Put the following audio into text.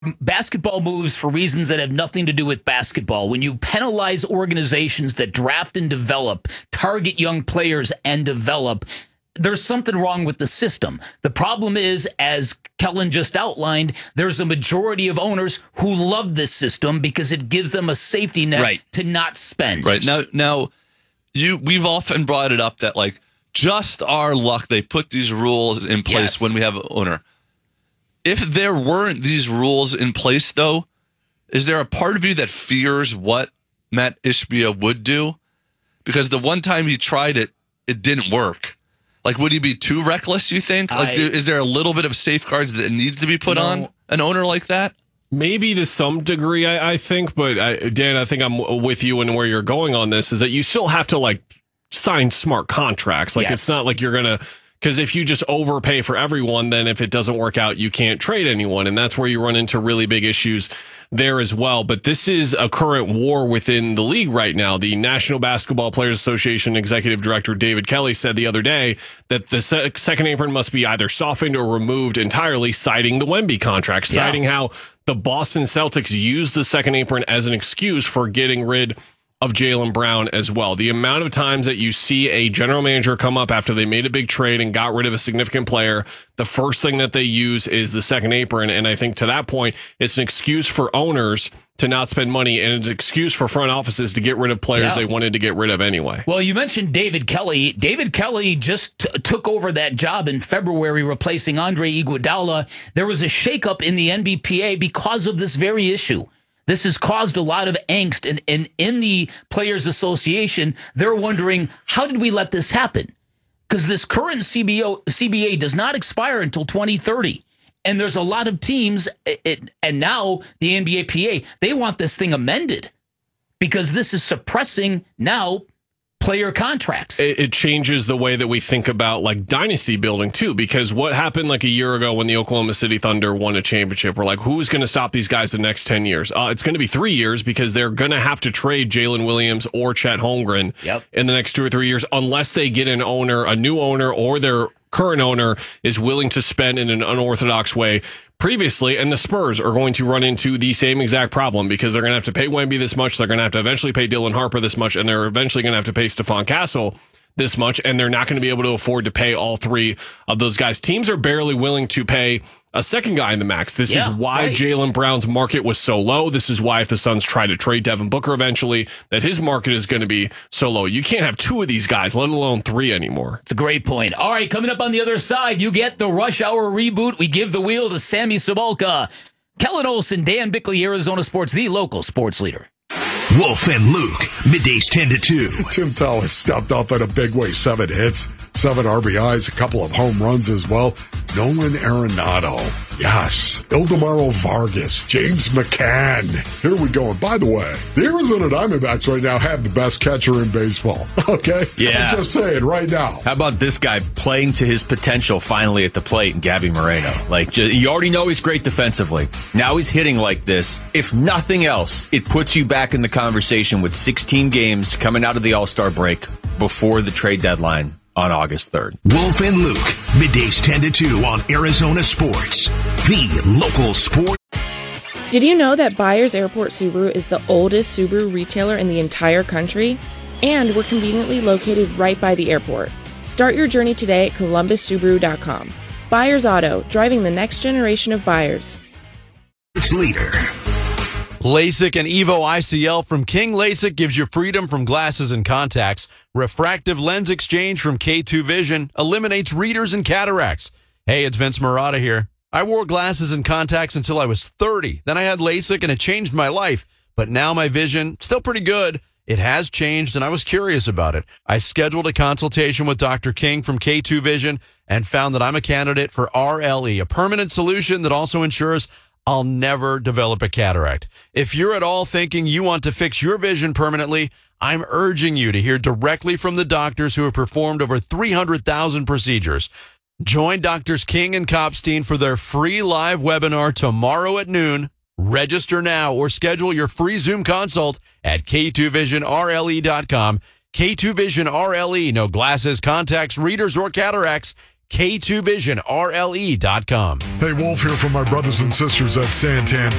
basketball moves for reasons that have nothing to do with basketball. When you penalize organizations that draft and develop, target young players and develop, there's something wrong with the system. The problem is, as Kellen just outlined, there's a majority of owners who love this system because it gives them a safety net to not spend. Right. Now, we've often brought it up that, like, just our luck, they put these rules in place when we have an owner. If there weren't these rules in place, though, is there a part of you that fears what Matt Ishbia would do? Because the one time he tried it, it didn't work. Like, would he be too reckless, you think? Like, is there a little bit of safeguards that needs to be put on an owner like that? Maybe to some degree, I think. But, Dan, I think I'm with you and where you're going on this is that you still have to, like, sign smart contracts. Like, it's not like you're going to... Because if you just overpay for everyone, then if it doesn't work out, you can't trade anyone. And that's where you run into really big issues there as well. But this is a current war within the league right now. The National Basketball Players Association Executive Director David Kelly said the other day that the second apron must be either softened or removed entirely, citing the Wemby contract, citing how the Boston Celtics used the second apron as an excuse for getting rid of Jaylen Brown as well. The amount of times that you see a general manager come up after they made a big trade and got rid of a significant player, the first thing that they use is the second apron. And I think to that point, it's an excuse for owners to not spend money, and it's an excuse for front offices to get rid of players they wanted to get rid of anyway. Well, you mentioned David Kelly. David Kelly just took over that job in February, replacing Andre Iguodala. There was a shakeup in the NBPA because of this very issue. This has caused a lot of angst, and in the Players Association, they're wondering, how did we let this happen? Because this current CBA does not expire until 2030. And there's a lot of teams, and now the NBAPA, they want this thing amended because this is suppressing now player contracts. It changes the way that we think about, like, dynasty building too, because what happened like a year ago when the Oklahoma City Thunder won a championship, we're like, who's going to stop these guys the next 10 years? It's going to be 3 years because they're going to have to trade Jalen Williams or Chet Holmgren in the next 2 or 3 years, unless they get a new owner, or their current owner is willing to spend in an unorthodox way previously. And the Spurs are going to run into the same exact problem because they're going to have to pay Wemby this much. They're going to have to eventually pay Dylan Harper this much, and they're eventually going to have to pay Stephon Castle this much, and they're not going to be able to afford to pay all three of those guys. Teams are barely willing to pay a second guy in the max. This is why Jaylen Brown's market was so low. This is why, if the Suns try to trade Devin Booker eventually, that his market is going to be so low. You can't have two of these guys, let alone three anymore. It's a great point. All right, coming up on the other side, you get the Rush Hour reboot. We give the wheel to Sammy Cebulka. Kellen Olson, Dan Bickley, Arizona Sports, the local sports leader. Wolf and Luke, middays 10 to 2. Tim Tallis stepped up in a big way. 7 hits, 7 RBIs, a couple of home runs as well. Nolan Arenado. Yes. Ildemaro Vargas. James McCann. Here we go. And by the way, the Arizona Diamondbacks right now have the best catcher in baseball. Okay? Yeah. I'm just saying right now. How about this guy playing to his potential finally at the plate, and Gabby Moreno? Like, you already know he's great defensively. Now he's hitting like this. If nothing else, it puts you back in the conversation with 16 games coming out of the All-Star break before the trade deadline on August 3rd. Wolf and Luke, middays 10 to 2 on Arizona Sports, the local sport. Did you know that Byers Airport Subaru is the oldest Subaru retailer in the entire country? And we're conveniently located right by the airport. Start your journey today at columbussubaru.com. Byers Auto, driving the next generation of buyers. It's leader. LASIK and EVO ICL from King LASIK gives you freedom from glasses and contacts. Refractive lens exchange from K2 Vision eliminates readers and cataracts. Hey, it's Vince Marotta here. I wore glasses and contacts until I was 30. Then I had LASIK and it changed my life. But now my vision, still pretty good. It has changed and I was curious about it. I scheduled a consultation with Dr. King from K2 Vision and found that I'm a candidate for RLE, a permanent solution that also ensures I'll never develop a cataract. If you're at all thinking you want to fix your vision permanently, I'm urging you to hear directly from the doctors who have performed over 300,000 procedures. Join Doctors King and Kopstein for their free live webinar tomorrow at noon. Register now or schedule your free Zoom consult at K2VisionRLE.com. K2 Vision RLE, no glasses, contacts, readers, or cataracts. K2VisionRLE.com. Hey, Wolf here from my brothers and sisters at Santan